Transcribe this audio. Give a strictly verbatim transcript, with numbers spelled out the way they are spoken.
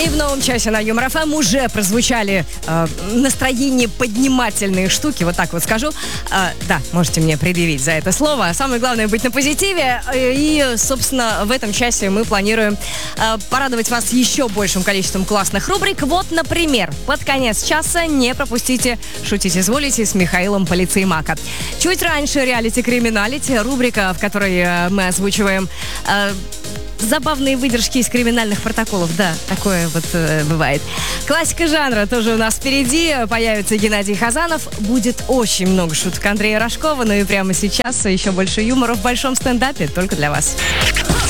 И в новом часе на Юмор ФМ уже прозвучали э, настроение поднимательные штуки, вот так вот скажу. Э, да, можете мне предъявить за это слово. Самое главное быть на позитиве. И, собственно, в этом часе мы планируем э, порадовать вас еще большим количеством классных рубрик. Вот, например, под конец часа не пропустите «Шутить изволите» с Михаилом Полицеймака. Чуть раньше «Реалити-криминалити», рубрика, в которой э, мы озвучиваем... Э, забавные выдержки из криминальных протоколов. Да, такое вот э, бывает. Классика жанра тоже у нас впереди. Появится Геннадий Хазанов. Будет очень много шуток Андрея Рожкова. Ну и прямо сейчас еще больше юмора в большом стендапе только для вас.